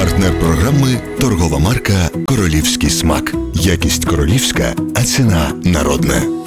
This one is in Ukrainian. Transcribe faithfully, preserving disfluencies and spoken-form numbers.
Партнер програми – торгова марка «Королівський смак». Якість королівська, а ціна народна.